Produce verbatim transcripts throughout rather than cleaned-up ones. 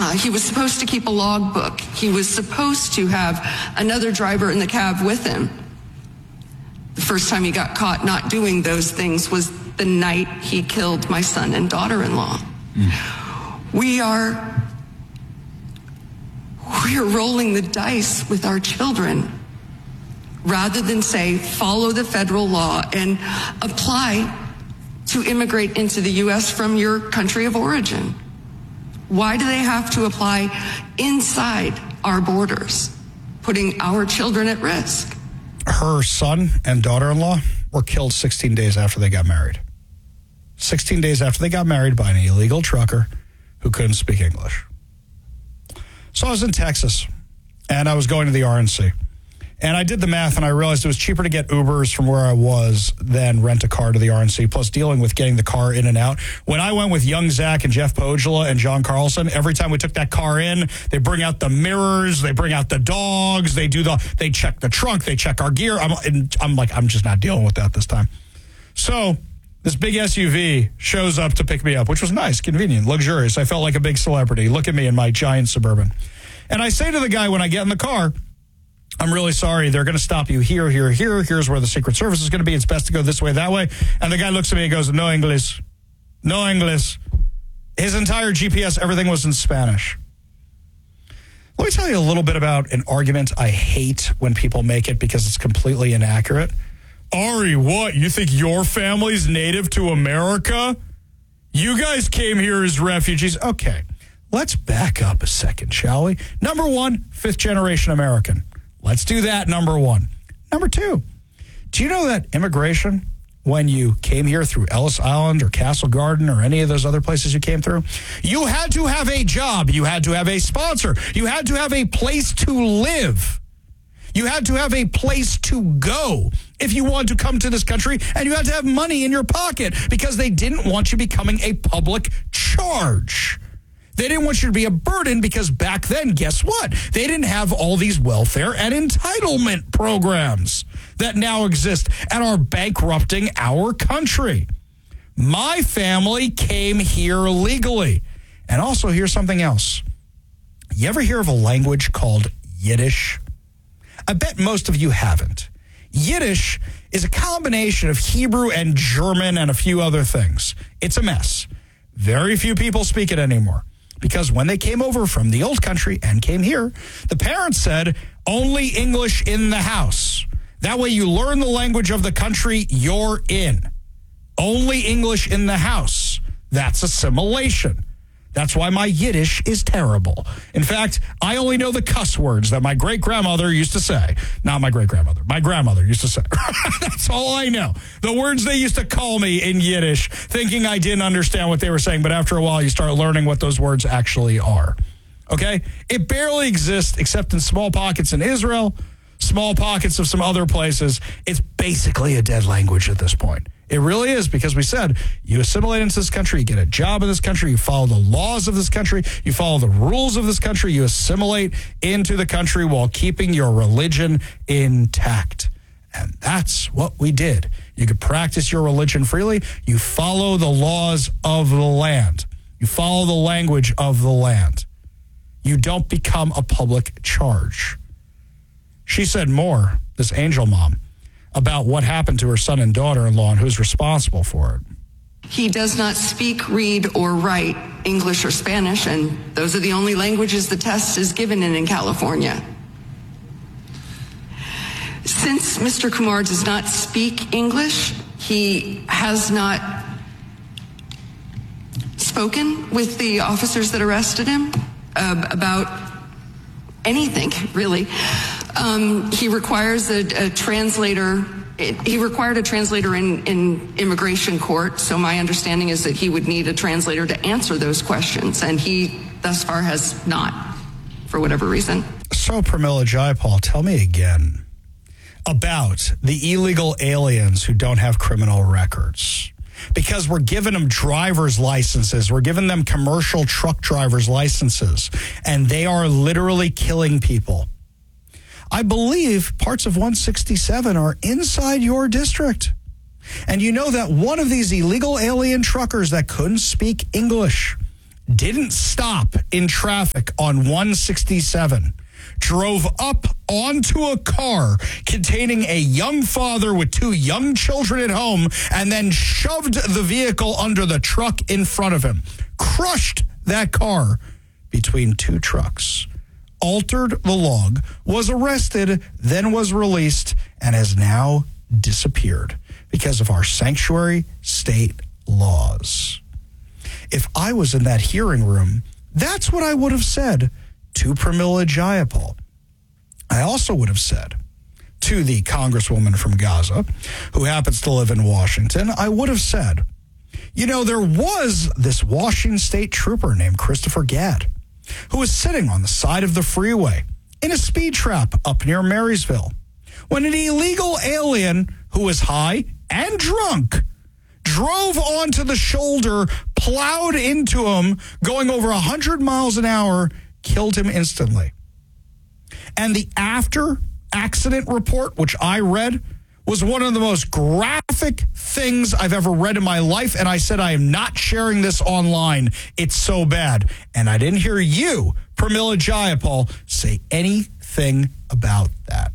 Uh, he was supposed to keep a logbook. He was supposed to have another driver in the cab with him. The first time he got caught not doing those things was the night he killed my son and daughter-in-law. Mm. We are, we are rolling the dice with our children rather than say, follow the federal law and apply to immigrate into the U S from your country of origin. Why do they have to apply inside our borders, putting our children at risk? Her son and daughter-in-law were killed sixteen days after they got married. sixteen days after they got married by an illegal trucker who couldn't speak English. So I was in Texas, and I was going to the R N C. And I did the math, and I realized it was cheaper to get Ubers from where I was than rent a car to the R N C, plus dealing with getting the car in and out. When I went with young Zach and Jeff Pogula and John Carlson, every time we took that car in, they bring out the mirrors, they bring out the dogs, they do the, they check the trunk, they check our gear. I'm, and I'm like, I'm just not dealing with that this time. So this big S U V shows up to pick me up, which was nice, convenient, luxurious. I felt like a big celebrity. Look at me in my giant Suburban. And I say to the guy when I get in the car, I'm really sorry. They're going to stop you here, here, here. Here's where the Secret Service is going to be. It's best to go this way, that way. And the guy looks at me and goes, no English. No English. His entire G P S, everything was in Spanish. Let me tell you a little bit about an argument I hate when people make it because it's completely inaccurate. Ari, what? You think your family's native to America? You guys came here as refugees. Okay, let's back up a second, shall we? Number one, fifth generation American. Let's do that, number one. Number two, do you know that immigration, when you came here through Ellis Island or Castle Garden or any of those other places you came through, you had to have a job, you had to have a sponsor, you had to have a place to live. You had to have a place to go if you wanted to come to this country, and you had to have money in your pocket because they didn't want you becoming a public charge. They didn't want you to be a burden because back then, guess what? They didn't have all these welfare and entitlement programs that now exist and are bankrupting our country. My family came here legally. And also, here's something else. You ever hear of a language called Yiddish? I bet most of you haven't. Yiddish is a combination of Hebrew and German and a few other things. It's a mess. Very few people speak it anymore. Because when they came over from the old country and came here, the parents said, only English in the house. That way you learn the language of the country you're in. Only English in the house. That's assimilation. That's why my Yiddish is terrible. In fact, I only know the cuss words that my great-grandmother used to say. Not my great-grandmother. My grandmother used to say. That's all I know. The words they used to call me in Yiddish, thinking I didn't understand what they were saying. But after a while, you start learning what those words actually are. Okay? It barely exists except in small pockets in Israel, small pockets of some other places. It's basically a dead language at this point. It really is, because we said you assimilate into this country, you get a job in this country, you follow the laws of this country, you follow the rules of this country, you assimilate into the country while keeping your religion intact. And that's what we did. You could practice your religion freely. You follow the laws of the land. You follow the language of the land. You don't become a public charge. She said more, this angel mom, about what happened to her son and daughter-in-law and who's responsible for it. He does not speak, read, or write English or Spanish, and those are the only languages the test is given in in California. Since Mister Kumar does not speak English, he has not spoken with the officers that arrested him uh, about anything, really. Um, he requires a, a translator. It, he required a translator in, in immigration court, so my understanding is that he would need a translator to answer those questions, and he thus far has not, for whatever reason. So, Pramila Jayapal, tell me again about the illegal aliens who don't have criminal records. Because we're giving them driver's licenses, we're giving them commercial truck driver's licenses, and they are literally killing people. I believe parts of one sixty-seven are inside your district. And you know that one of these illegal alien truckers that couldn't speak English didn't stop in traffic on one sixty-seven, drove up onto a car containing a young father with two young children at home, and then shoved the vehicle under the truck in front of him, crushed that car between two trucks, altered the log, was arrested, then was released, and has now disappeared because of our sanctuary state laws. If I was in that hearing room, that's what I would have said to Pramila Jayapal. I also would have said to the congresswoman from Gaza, who happens to live in Washington, I would have said, you know, there was this Washington state trooper named Christopher Gadd who was sitting on the side of the freeway in a speed trap up near Marysville when an illegal alien who was high and drunk drove onto the shoulder, plowed into him, going over one hundred miles an hour, killed him instantly. And the after accident report, which I read, was one of the most graphic things I've ever read in my life. And I said, I am not sharing this online. It's so bad. And I didn't hear you, Pramila Jayapal, say anything about that.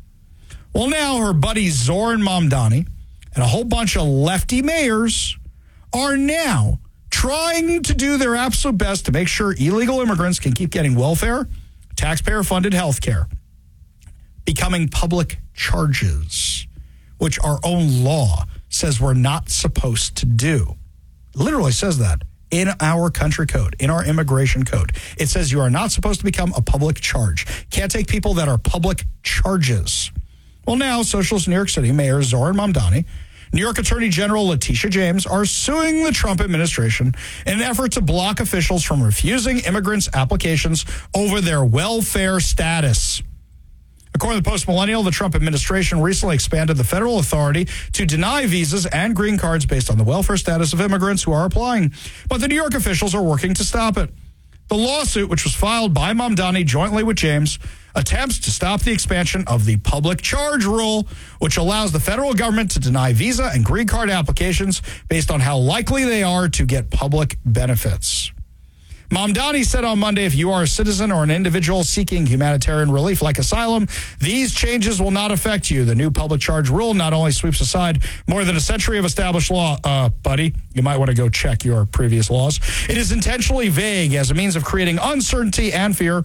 Well, now her buddy Zoran Mamdani and a whole bunch of lefty mayors are now trying to do their absolute best to make sure illegal immigrants can keep getting welfare, taxpayer-funded health care, becoming public charges, which our own law says we're not supposed to do. Literally says that in our country code, in our immigration code. It says you are not supposed to become a public charge. Can't take people that are public charges. Well, now, Socialist New York City Mayor Zoran Mamdani, New York Attorney General Letitia James are suing the Trump administration in an effort to block officials from refusing immigrants' applications over their welfare status. According to Post Millennial, the Trump administration recently expanded the federal authority to deny visas and green cards based on the welfare status of immigrants who are applying. But the New York officials are working to stop it. The lawsuit, which was filed by Mamdani jointly with James, attempts to stop the expansion of the public charge rule, which allows the federal government to deny visa and green card applications based on how likely they are to get public benefits. Mamdani said on Monday, if you are a citizen or an individual seeking humanitarian relief like asylum, these changes will not affect you. The new public charge rule not only sweeps aside more than a century of established law, uh, buddy, you might want to go check your previous laws. It is intentionally vague as a means of creating uncertainty and fear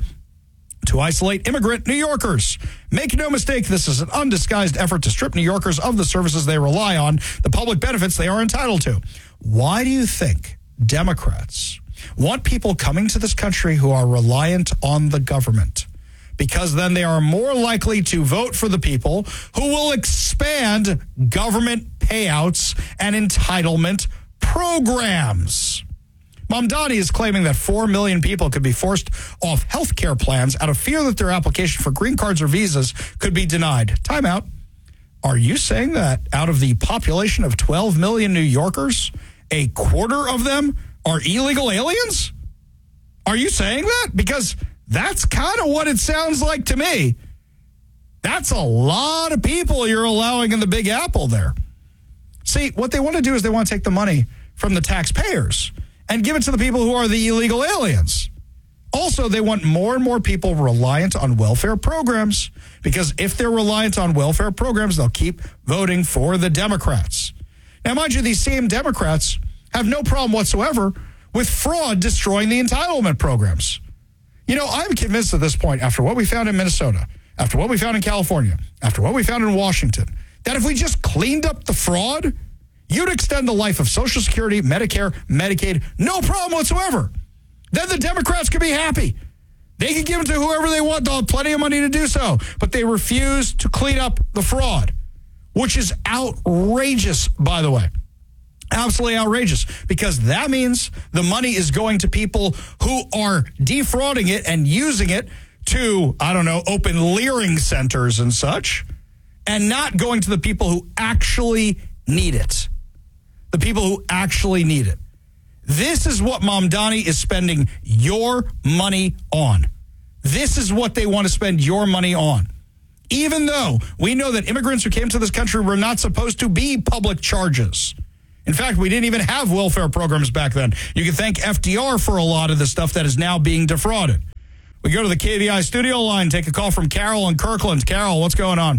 to isolate immigrant New Yorkers. Make no mistake, this is an undisguised effort to strip New Yorkers of the services they rely on, the public benefits they are entitled to. Why do you think Democrats want people coming to this country who are reliant on the government? Because then they are more likely to vote for the people who will expand government payouts and entitlement programs. Mamdani is claiming that four million people could be forced off health care plans out of fear that their application for green cards or visas could be denied. Time out. Are you saying that out of the population of twelve million New Yorkers, a quarter of them are illegal aliens? Are you saying that? Because that's kind of what it sounds like to me. That's a lot of people you're allowing in the Big Apple there. See, what they want to do is they want to take the money from the taxpayers and give it to the people who are the illegal aliens. Also, they want more and more people reliant on welfare programs, because if they're reliant on welfare programs, they'll keep voting for the Democrats. Now, mind you, these same Democrats have no problem whatsoever with fraud destroying the entitlement programs. You know, I'm convinced at this point, after what we found in Minnesota, after what we found in California, after what we found in Washington, that if we just cleaned up the fraud, you'd extend the life of Social Security, Medicare, Medicaid, no problem whatsoever. Then the Democrats could be happy. They can give them to whoever they want. They'll have plenty of money to do so. But they refuse to clean up the fraud, which is outrageous, by the way. Absolutely outrageous, because that means the money is going to people who are defrauding it and using it to, I don't know, open leering centers and such, and not going to the people who actually need it. The people who actually need it. This is what Mamdani is spending your money on. This is what they want to spend your money on. Even though we know that immigrants who came to this country were not supposed to be public charges. In fact, we didn't even have welfare programs back then. You can thank F D R for a lot of the stuff that is now being defrauded. We go to the K V I studio line, take a call from Carol in Kirkland. Carol, what's going on?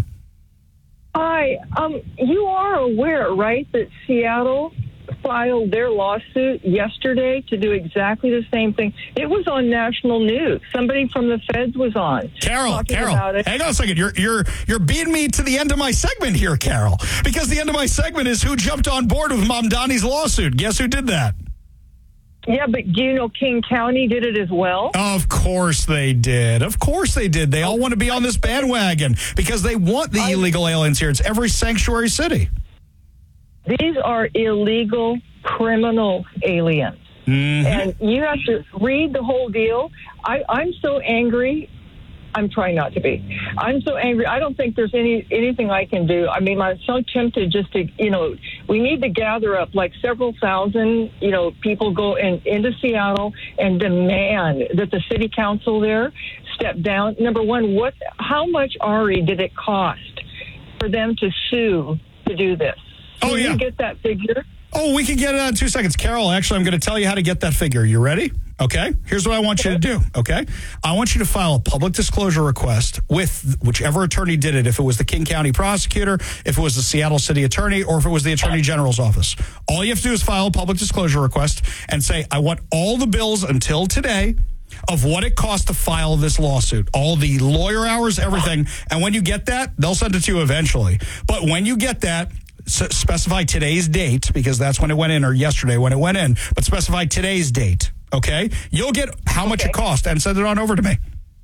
Hi. Um, you are aware, right, that Seattle filed their lawsuit yesterday to do exactly the same thing? It was on national news. Somebody from the feds was on. Carol, Carol, hang on a second. You're you're you're beating me to the end of my segment here, Carol, because the end of my segment is who jumped on board with Mamdani's lawsuit. Guess who did that? Yeah, but do you know King County did it as well? Of course they did. Of course they did. They all want to be on this bandwagon because they want the illegal aliens here. It's every sanctuary city. These are illegal criminal aliens. Mm-hmm. And you have to read the whole deal. I, I'm so angry. I'm trying not to be. I'm so angry. I don't think there's any anything I can do. I mean, I'm so tempted just to, you know, we need to gather up like several thousand, you know, people go in, into Seattle and demand that the city council there step down. Number one, what? How much, Ari, did it cost for them to sue to do this? Can oh, yeah. you get that figure? Oh, we can get it in two seconds. Carol, actually, I'm going to tell you how to get that figure. You ready? Okay. Here's what I want you to do. Okay. I want you to file a public disclosure request with whichever attorney did it. If it was the King County prosecutor, if it was the Seattle City attorney, or if it was the attorney general's office. All you have to do is file a public disclosure request and say, I want all the bills until today of what it cost to file this lawsuit, all the lawyer hours, everything. And when you get that, they'll send it to you eventually. But when you get that, S- specify today's date, because that's when it went in, or yesterday when it went in, but specify today's date, okay? You'll get how much okay. it cost and send it on over to me.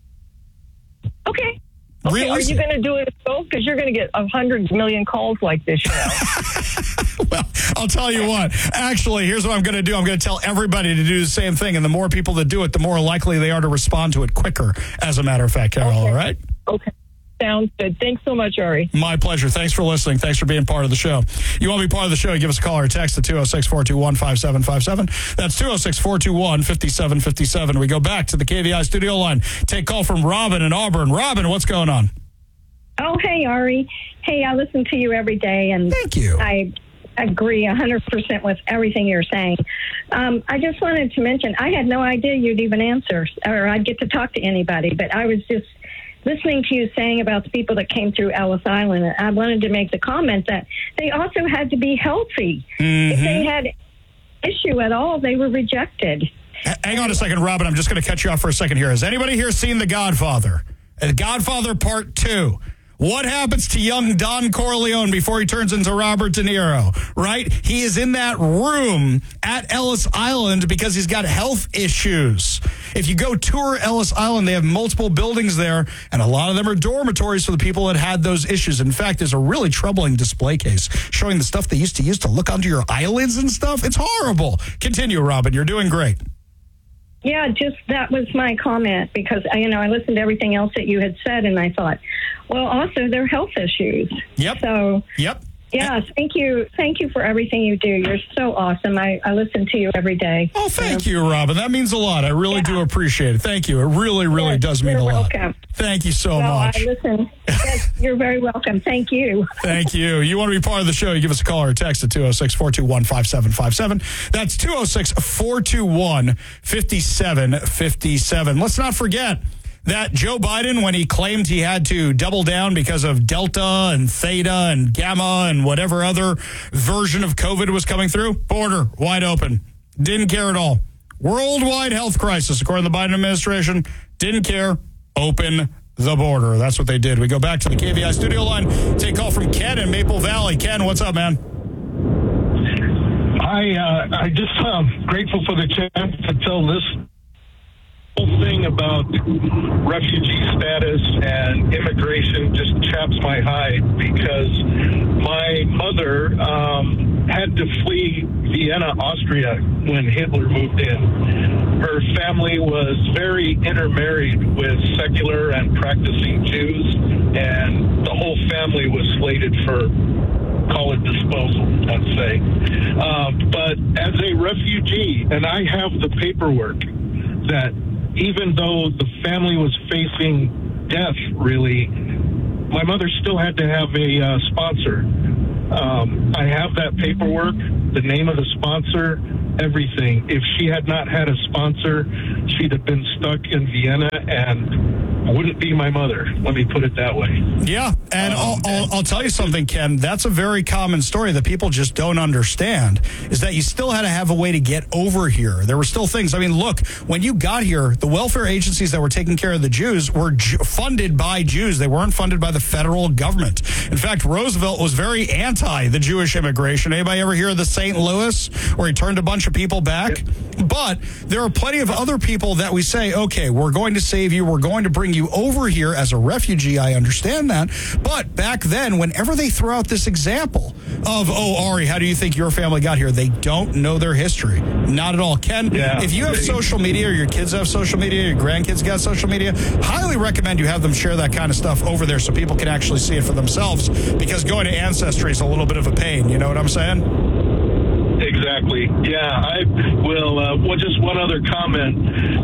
Okay. Okay, really? Are you going to do it both? Because you're going to get a hundred million calls like this, you know. Well, I'll tell you what. Actually, here's what I'm going to do. I'm going to tell everybody to do the same thing, and the more people that do it, the more likely they are to respond to it quicker, as a matter of fact, Carol, okay. all right? Okay. Sounds good. Thanks so much, Ari. My pleasure. Thanks for listening. Thanks for being part of the show. You want to be part of the show, give us a call or text at two oh six, four two one, five seven five seven. That's two oh six, four two one, five seven five seven. We go back to the K V I studio line. Take call from Robin in Auburn. Robin, what's going on? Oh, hey, Ari. Hey, I listen to you every day, and thank you. I agree one hundred percent with everything you're saying. Um, I just wanted to mention, I had no idea you'd even answer, or I'd get to talk to anybody, but I was just listening to you saying about the people that came through Ellis Island. I wanted to make the comment that they also had to be healthy. Mm-hmm. If they had issue at all, they were rejected. Hang on a second, Robin. I'm just going to cut you off for a second here. Has anybody here seen The Godfather? Uh, Godfather Part two. What happens to young Don Corleone before he turns into Robert De Niro, right? He is in that room at Ellis Island because he's got health issues. If you go tour Ellis Island, they have multiple buildings there, and a lot of them are dormitories for the people that had those issues. In fact, there's a really troubling display case showing the stuff they used to use to look under your eyelids and stuff. It's horrible. Continue, Robin. You're doing great. Yeah, just that was my comment because, you know, I listened to everything else that you had said, and I thought, well, also their health issues. Yep. So, yep. Yeah, thank you. Thank you for everything you do. You're so awesome. I, I listen to you every day. Oh, thank so. you, Robin. That means a lot. I really yeah. do appreciate it. Thank you. It really, really yes, does mean a lot. Welcome. Thank you so well, much. I listen. Yes, you're very welcome. Thank you. Thank you. You want to be part of the show, you give us a call or a text at two oh six, four two one, five seven five seven. That's two oh six, four two one, five seven five seven. Let's not forget that Joe Biden, when he claimed he had to double down because of Delta and Theta and Gamma and whatever other version of COVID was coming through, border wide open. Didn't care at all. Worldwide health crisis, according to the Biden administration. Didn't care. Open the border. That's what they did. We go back to the K V I studio line. Take a call from Ken in Maple Valley. Ken, what's up, man? I, uh, I just um, grateful for the chance to tell this whole thing about refugee status and immigration just chaps my hide because my mother um, had to flee Vienna, Austria when Hitler moved in. Her family was very intermarried with secular and practicing Jews, and the whole family was slated for, call it disposal, let's say. Uh, but as a refugee, and I have the paperwork that even though the family was facing death, really, my mother still had to have a uh, sponsor. Um, I have that paperwork. the name of the sponsor, everything. If she had not had a sponsor, she'd have been stuck in Vienna and wouldn't be my mother. Let me put it that way. Yeah, and um, I'll, I'll, I'll tell you something, Ken. That's a very common story that people just don't understand, is that you still had to have a way to get over here. There were still things. I mean, look, when you got here, the welfare agencies that were taking care of the Jews were Ju- funded by Jews. They weren't funded by the federal government. In fact, Roosevelt was very anti the Jewish immigration. Anybody ever hear of the Saint Louis, where he turned a bunch of people back? But there are plenty of other people that we say, okay, we're going to save you. We're going to bring you over here as a refugee. I understand that. But back then, whenever they throw out this example of, oh, Ari, how do you think your family got here? They don't know their history. Not at all. Ken, yeah. If you have social media, or your kids have social media, your grandkids got social media, highly recommend you have them share that kind of stuff over there so people can actually see it for themselves, because going to Ancestry is a little bit of a pain. You know what I'm saying? Exactly. Yeah, I will. Uh, well, just one other comment.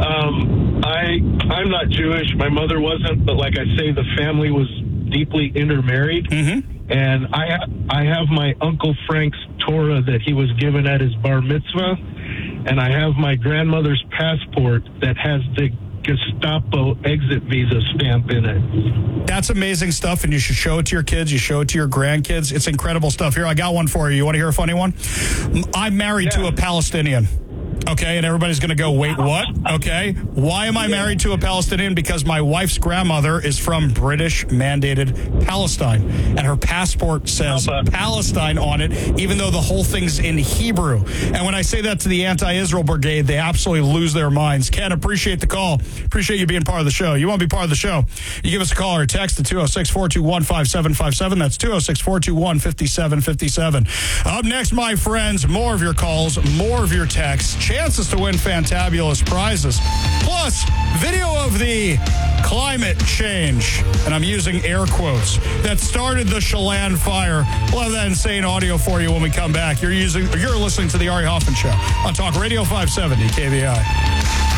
Um, I I'm not Jewish. My mother wasn't, but like I say, the family was deeply intermarried. Mm-hmm. And I I have my Uncle Frank's Torah that he was given at his bar mitzvah, and I have my grandmother's passport that has the Gestapo exit visa stamp in it. That's amazing stuff, and you should show it to your kids. You show it to your grandkids. It's incredible stuff. Here, I got one for you. You want to hear a funny one? I'm married yeah. to a Palestinian. Okay, and everybody's going to go, wait, what? Okay, why am I married to a Palestinian? Because my wife's grandmother is from British-mandated Palestine, and her passport says Palestine on it, even though the whole thing's in Hebrew. And when I say that to the anti-Israel brigade, they absolutely lose their minds. Ken, appreciate the call. Appreciate you being part of the show. You want to be part of the show, you give us a call or a text to two oh six, four two one, five seven five seven. That's two oh six, four two one, five seven five seven. Up next, my friends, more of your calls, more of your texts, chances to win fantabulous prizes, plus video of the climate change, and I'm using air quotes, that started the Chelan fire. We'll have that insane audio for you when we come back. You're using, you're listening to the Ari Hoffman Show on Talk Radio five seventy K V I.